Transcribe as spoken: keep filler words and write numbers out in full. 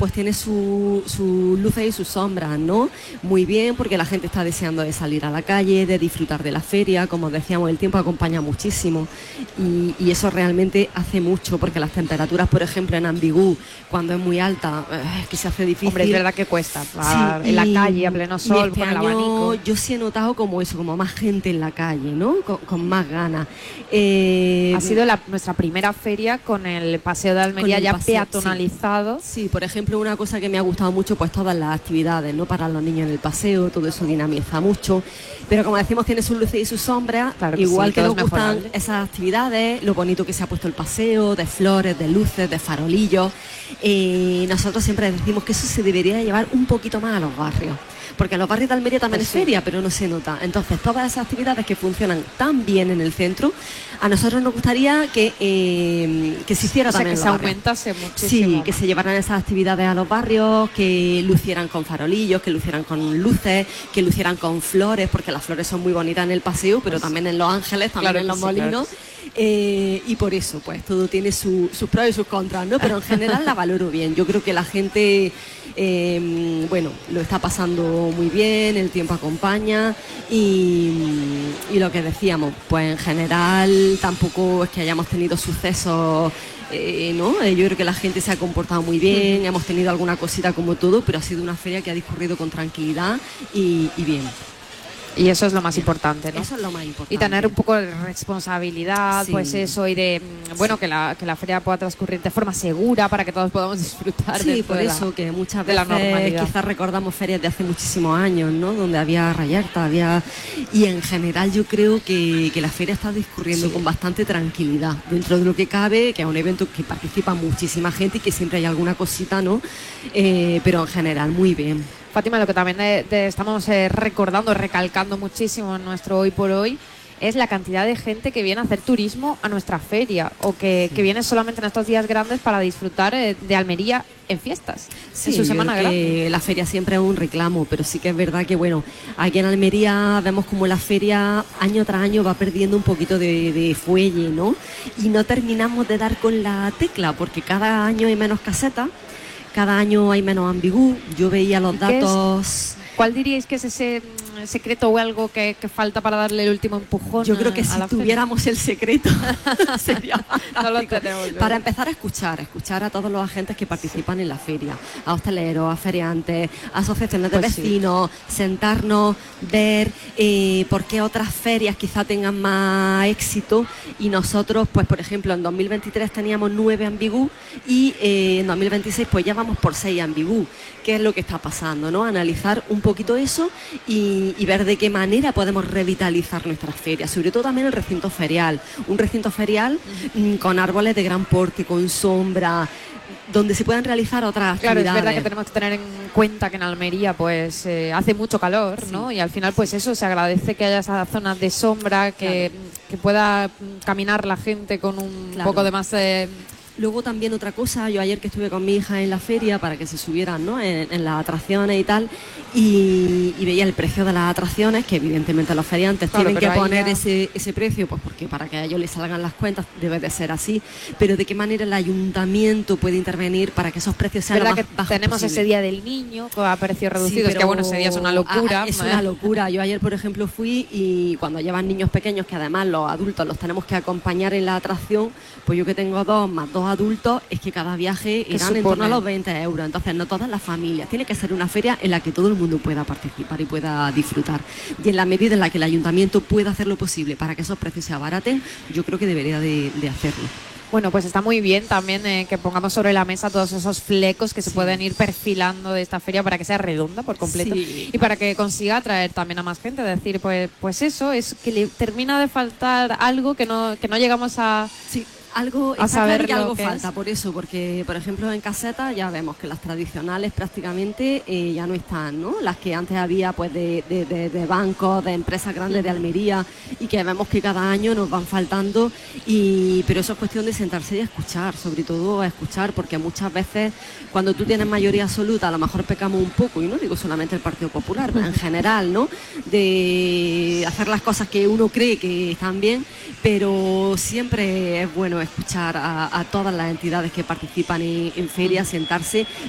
pues tiene su, sus luces y sus sombras, ¿no? Muy bien, porque la gente está deseando de salir a la calle, de disfrutar de la feria, como decíamos, el tiempo acompaña muchísimo y, y eso realmente hace mucho, porque las temperaturas, por ejemplo, en Ambigú, cuando es muy alta, es que se hace difícil. Hombre, es verdad que cuesta, sí, en la y, calle, a pleno sol, este con el año abanico. yo sí he notado como eso, como más gente en la calle, ¿no? Con, con más ganas. Eh, ha sido la, nuestra primera feria con el paseo de Almería ya paseo, peatonalizado. Sí. sí, por ejemplo, una cosa que me ha gustado mucho, pues todas las actividades, ¿no? Para los niños en el paseo, todo eso dinamiza mucho. Pero como decimos, tiene sus luces y sus sombras, claro que igual sí, que nos gustan esas actividades, lo bonito que se ha puesto el paseo, de flores, de luces, de farolillos. Eh, nosotros siempre decimos que eso se debería llevar un poquito más a los barrios, porque en los barrios de Almería también pues es sí. feria, pero no se nota. Entonces, todas esas actividades que funcionan tan bien en el centro, a nosotros nos gustaría que, eh, que se hiciera o sea, también que en se los aumentase muchísimo. Sí, que se llevaran esas actividades a los barrios, que lucieran con farolillos, que lucieran con luces, que lucieran con flores, porque las flores son muy bonitas en el paseo, pero pues, también en Los Ángeles, también claro en los sí, molinos. Claro. Eh, y por eso, pues todo tiene su, sus pros y sus contras, ¿no? Pero en general la valoro bien. Yo creo que la gente, eh, bueno, lo está pasando muy bien, el tiempo acompaña y, y lo que decíamos, pues en general tampoco es que hayamos tenido sucesos. Eh, ¿no? Eh, yo creo que la gente se ha comportado muy bien, uh-huh. hemos tenido alguna cosita como todo, pero ha sido una feria que ha discurrido con tranquilidad y, y bien. Y eso es lo más importante, ¿no? Eso es lo más importante. Y tener un poco de responsabilidad, sí. pues eso, y de, bueno, sí. que, la, que la feria pueda transcurrir de forma segura para que todos podamos disfrutar sí, de por de eso, la, que muchas de veces la normalidad. Quizás recordamos ferias de hace muchísimos años, ¿no? Donde había rayerta, había... Y en general yo creo que, que la feria está discurriendo sí. con bastante tranquilidad, dentro de lo que cabe, que es un evento que participa muchísima gente y que siempre hay alguna cosita, ¿no? Eh, pero en general muy bien. Fátima, lo que también de, de estamos eh, recordando, recalcando muchísimo en nuestro Hoy por Hoy es la cantidad de gente que viene a hacer turismo a nuestra feria o que, sí. que viene solamente en estos días grandes para disfrutar eh, de Almería en fiestas, sí, en su semana grande. La feria siempre es un reclamo, pero sí que es verdad que, bueno, aquí en Almería vemos como la feria año tras año va perdiendo un poquito de, de fuelle, ¿no? Y no terminamos de dar con la tecla, porque cada año hay menos casetas. Cada año hay menos Ambigú. Yo veía los datos. Es, ¿Cuál diríais que es ese secreto o algo que, que falta para darle el último empujón? Yo creo que a si la tuviéramos feria? El secreto sería no lo tenemos, ¿no? Para empezar a escuchar, escuchar a todos los agentes que participan sí. en la feria, a hosteleros, a feriantes, a asociaciones de pues vecinos, sí. sentarnos, ver eh, por qué otras ferias quizá tengan más éxito y nosotros, pues por ejemplo, en dos mil veintitrés teníamos nueve Ambigú y eh, en dos mil veintiséis pues ya vamos por seis Ambigú. ¿Qué es lo que está pasando, no? Analizar un poquito eso y, y ver de qué manera podemos revitalizar nuestras ferias, sobre todo también el recinto ferial, un recinto ferial uh-huh. con árboles de gran porte, con sombra, donde se puedan realizar otras claro, actividades. Claro, es verdad que tenemos que tener en cuenta que en Almería pues eh, hace mucho calor, sí. ¿no? Y al final pues eso, se agradece que haya esas zonas de sombra, que, claro. que pueda caminar la gente con un claro. poco de más... Eh, Luego también otra cosa, yo ayer que estuve con mi hija en la feria para que se subieran, ¿no? en, en las atracciones y tal, y, y veía el precio de las atracciones, que evidentemente los feriantes claro, tienen que poner ya... ese, ese precio, pues porque para que a ellos les salgan las cuentas debe de ser así, pero de qué manera el ayuntamiento puede intervenir para que esos precios sean lo más que bajos tenemos posible. Ese día del niño a precios reducidos, sí, pero... que bueno, ese día es una locura. Ah, es una locura. Yo ayer, por ejemplo, fui y cuando llevan niños pequeños, que además los adultos los tenemos que acompañar en la atracción, pues yo que tengo dos más dos adultos, es que cada viaje irán en torno a los veinte euros. Entonces, no todas las familias. Tiene que ser una feria en la que todo el mundo pueda participar y pueda disfrutar. Y en la medida en la que el ayuntamiento pueda hacer lo posible para que esos precios se abaraten, yo creo que debería de, de hacerlo. Bueno, pues está muy bien también eh, que pongamos sobre la mesa todos esos flecos que se sí. pueden ir perfilando de esta feria para que sea redonda por completo sí. y para que consiga atraer también a más gente. Decir, pues, pues eso, es que le termina de faltar algo que no, que no llegamos a... Sí. Algo, a saber claro que algo que falta, es. Por eso, porque por ejemplo en casetas ya vemos que las tradicionales prácticamente eh, ya no están, ¿no? Las que antes había pues de, de, de, de bancos, de empresas grandes de Almería y que vemos que cada año nos van faltando, y pero eso es cuestión de sentarse y escuchar, sobre todo a escuchar, porque muchas veces cuando tú tienes mayoría absoluta a lo mejor pecamos un poco, y no digo solamente el Partido Popular, pero en general, ¿no? De hacer las cosas que uno cree que están bien, pero siempre es bueno escuchar a, a todas las entidades que participan en, en ferias, sentarse